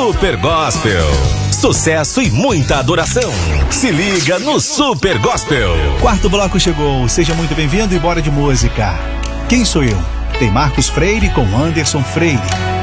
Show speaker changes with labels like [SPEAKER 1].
[SPEAKER 1] Super Gospel. Sucesso e muita adoração. Se liga no Super Gospel.
[SPEAKER 2] Quarto bloco chegou, seja muito bem-vindo e bora de música. Quem sou eu? Tem Marcos Freire com Anderson Freire.